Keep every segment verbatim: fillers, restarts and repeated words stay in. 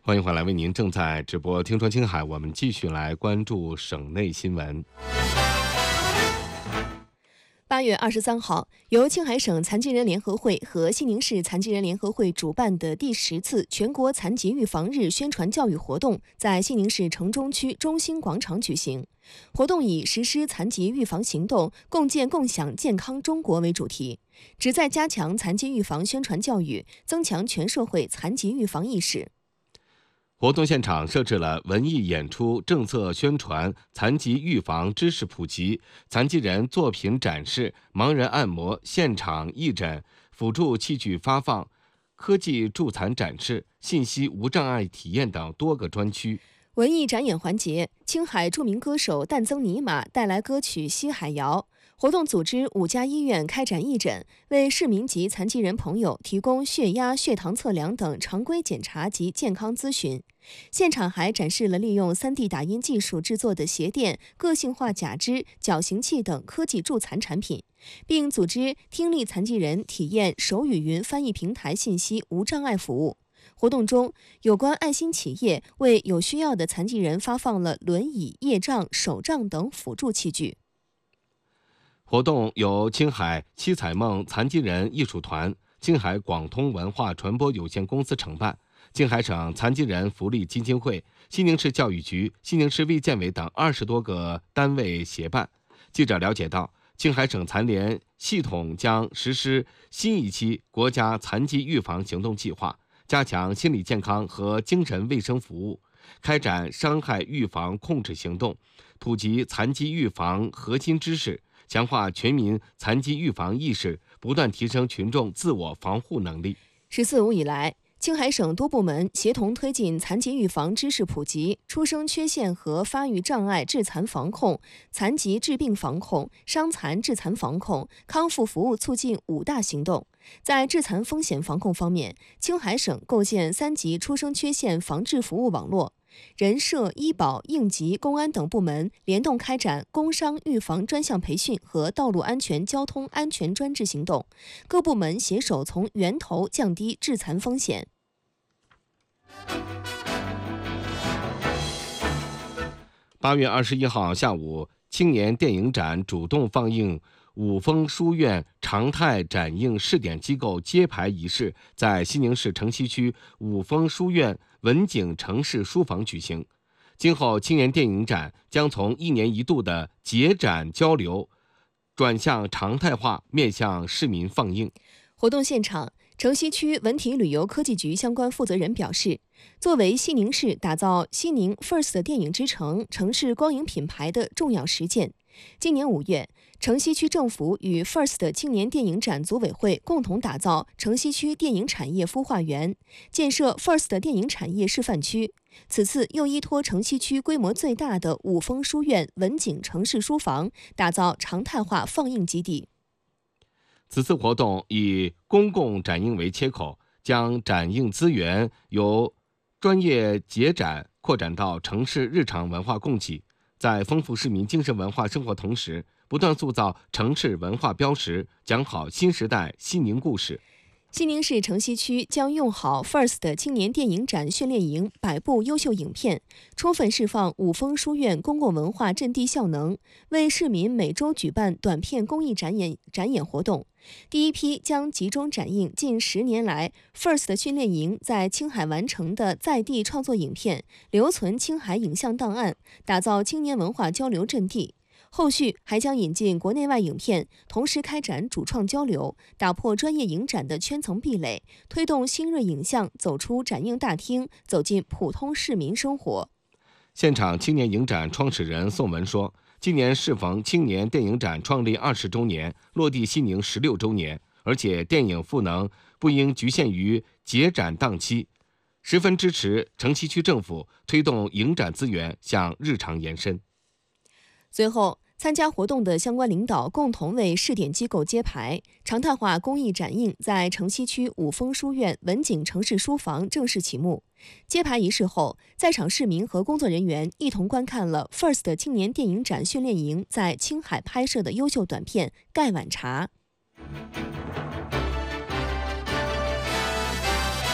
欢迎回来，为您正在直播听说青海，我们继续来关注省内新闻。 八月二十三号，由青海省残疾人联合会和西宁市残疾人联合会主办的第十次全国残疾预防日宣传教育活动在西宁市城中区中心广场举行。活动以实施残疾预防行动，共建共享健康中国为主题，旨在加强残疾预防宣传教育，增强全社会残疾预防意识。 活动现场设置了文艺演出、政策宣传、残疾预防知识普及、残疾人作品展示、盲人按摩、现场义诊、辅助器具发放、科技助残展示、信息无障碍体验等多个专区。 文艺展演环节，青海著名歌手旦增尼玛带来歌曲《西海谣》。活动组织五家医院开展义诊，为市民及残疾人朋友提供血压、血糖测量等常规检查及健康咨询。现场还展示了利用 三 D 打印技术制作的鞋垫、个性化假肢、矫形器等科技助残产品，并组织听力残疾人体验手语云翻译平台信息无障碍服务。活动中，有关爱心企业为有需要的残疾人发放了轮椅、业杖、手杖等辅助器具。 活动由青海七彩梦残疾人艺术团、青海广通文化传播有限公司承办，青海省残疾人福利基金会、西宁市教育局、西宁市卫健委等二十多个单位协办。记者了解到，青海省残联系统将实施新一期国家残疾预防行动计划，加强心理健康和精神卫生服务，开展伤害预防控制行动，普及残疾预防核心知识，强化全民残疾预防意识，不断提升群众自我防护能力。 十四五以来，青海省多部门协同推进残疾预防知识普及、出生缺陷和发育障碍致残防控、残疾致病防控、伤残致残防控、康复服务促进五大行动。在致残风险防控方面，青海省构建三级出生缺陷防治服务网络，人社、医保、应急、公安等部门联动开展工伤预防专项培训和道路安全交通安全专治行动，各部门携手从源头降低致残风险。 八月二十一号下午，青年电影展主动放映五峰书院常态展映试点机构揭牌仪式在西宁市城西区五峰书院文景城市书房举行。今后青年电影展将从一年一度的节展交流转向常态化，面向市民放映。 活动现场，城西区文体旅游科技局相关负责人表示，作为西宁市打造西宁 First 电影之城城市光影品牌的重要实践，今年五月，城西区政府与 First 青年电影展组委会共同打造城西区电影产业孵化园，建设 First 电影产业示范区。此次又依托城西区规模最大的五峰书院文景城市书房，打造常态化放映基地。 此次活动以公共展映为切口，将展映资源由专业节展扩展到城市日常文化供给，在丰富市民精神文化生活同时，不断塑造城市文化标识，讲好新时代西宁故事。 西宁市城西区将用好 First 青年电影展训练营百部优秀影片，充分释放五峰书院公共文化阵地效能，为市民每周举办短片公益展演展演活动。第一批将集中展映近十年来 First 训练营在青海完成的在地创作影片，留存青海影像档案，打造青年文化交流阵地。后续还将引进国内外影片，同时开展主创交流，打破专业影展的圈层壁垒，推动新锐影像走出展映大厅，走进普通市民生活。 现场青年影展创始人宋文说，今年适逢青年电影展创立二十周年，落地西宁十六周年，而且电影赋能不应局限于节展档期，十分支持城西区政府推动影展资源向日常延伸。 随后，参加活动的相关领导共同为试点机构揭牌，常态化公益展映在城西区五峰书院文景城市书房正式启幕。揭牌仪式后，在场市民和工作人员一同观看了 First 青年电影展训练营在青海拍摄的优秀短片《盖碗茶》。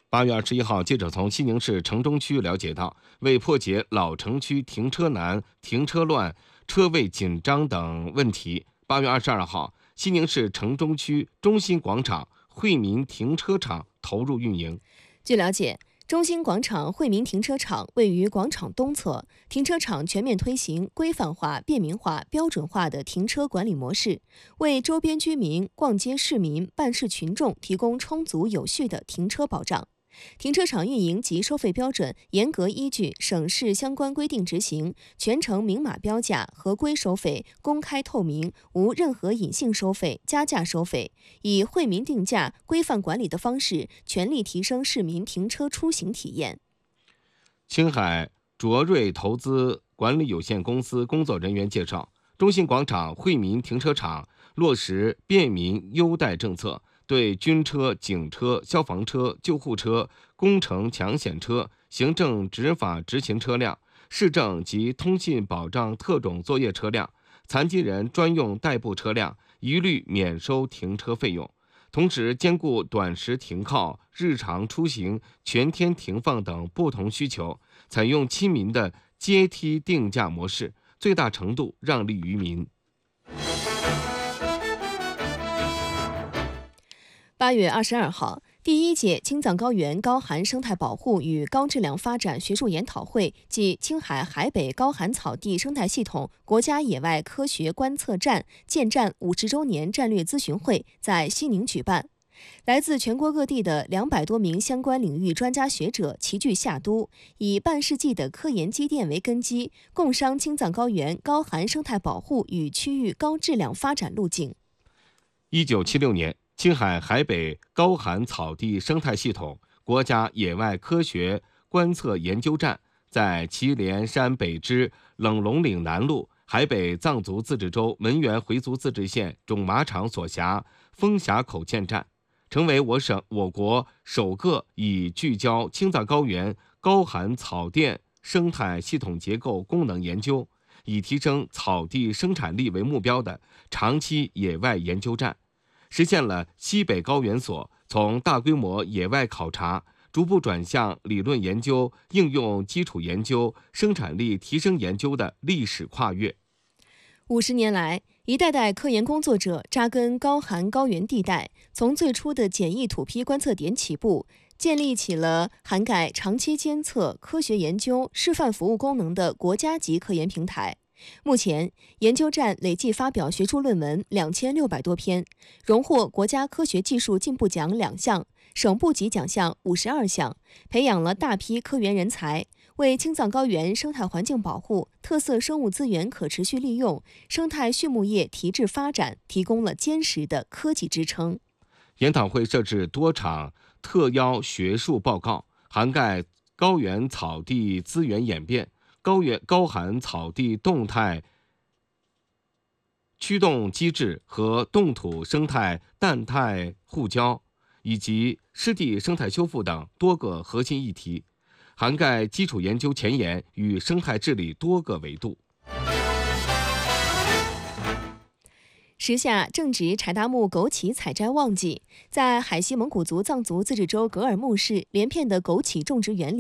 八月二十一号，记者从西宁市城中区了解到，为破解老城区停车难、停车乱、车位紧张等问题，八月二十二号，西宁市城中区中心广场惠民停车场投入运营。 据了解，中心广场惠民停车场位于广场东侧，停车场全面推行规范化、便民化、标准化的停车管理模式，为周边居民、逛街市民、办事群众提供充足有序的停车保障。停车场运营及收费标准严格依据省市相关规定执行，全程明码标价、合规收费、公开透明，无任何隐性收费、加价收费，以惠民定价、规范管理的方式，全力提升市民停车出行体验。 青海卓瑞投资管理有限公司工作人员介绍，中心广场惠民停车场落实便民优待政策，对军车、警车、消防车、救护车、工程抢险车、行政执法执勤车辆、市政及通信保障特种作业车辆、残疾人专用代步车辆一律免收停车费用，同时兼顾短时停靠、日常出行、全天停放等不同需求，采用亲民的阶梯定价模式，最大程度让利于民。 八月二十二号，第一届青藏高原高寒生态保护与高质量发展学术研讨会暨青海海北高寒草地生态系统国家野外科学观测站建站五十周年战略咨询会在西宁举办。来自全国各地的两百多名相关领域专家学者齐聚夏都，以半世纪的科研积淀为根基，共商青藏高原高寒生态保护与区域高质量发展路径。 一九七六年，青海海北高寒草地生态系统国家野外科学观测研究站在祁连山北支冷龙岭南麓海北藏族自治州门源回族自治县种马场所辖峰峡口建站，成为我省我国首个以聚焦青藏高原高寒草甸生态系统结构功能研究，以提升草地生产力为目标的长期野外研究站，实现了西北高原所从大规模野外考察逐步转向理论研究、应用基础研究、生产力提升研究的历史跨越。 五十年来，一代代科研工作者扎根高寒高原地带，从最初的简易土坯观测点起步，建立起了涵盖长期监测、科学研究、示范服务功能的国家级科研平台。目前，研究站累计发表学术论文两千六百多篇，荣获国家科学技术进步奖两项、省部级奖项五十二项，培养了大批科研人才，为青藏高原生态环境保护、特色生物资源可持续利用、生态畜牧业提质发展提供了坚实的科技支撑。 研讨会设置多场特邀学术报告，涵盖高原草地资源演变、高原高寒草地动态驱动机制和冻土生态氮态互交，以及湿地生态修复等多个核心议题，涵盖基础研究前沿与生态治理多个维度。 时下正值柴达木枸杞采摘旺季，在海西蒙古族藏族自治州格尔木市连片的枸杞种植园里，